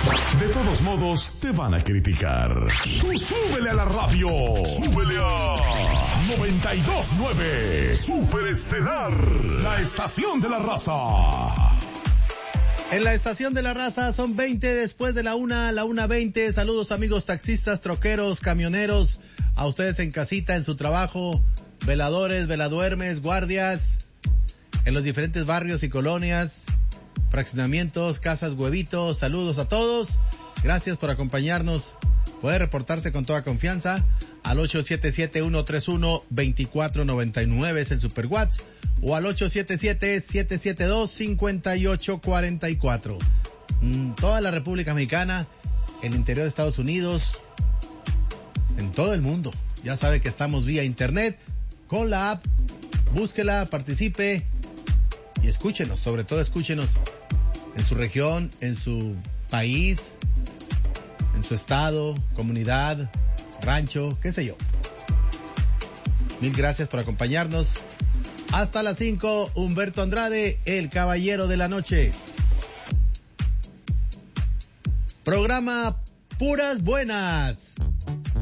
De todos modos, te van a criticar. Tú súbele a la radio. Súbele a 92.9 Super Estelar, la estación de la raza. En la estación de la raza son 20 después de la 1:20. Saludos amigos taxistas, troqueros, camioneros, a ustedes en casita, en su trabajo, veladores, veladuermes, guardias, en los diferentes barrios y colonias, fraccionamientos, casas, huevitos. Saludos a todos. Gracias por acompañarnos. Puede reportarse con toda confianza al 877-131-2499 es el Super WhatsApp, o al 877-772-5844. Toda la República Mexicana, el interior de Estados Unidos, en todo el mundo. Ya sabe que estamos vía internet con la app. Búsquela, participe y escúchenos. Sobre todo escúchenos en su región, en su país, en su estado, comunidad, rancho, qué sé yo. Mil gracias por acompañarnos. Hasta las 5, Humberto Andrade, el caballero de la noche. Programa Puras Buenas.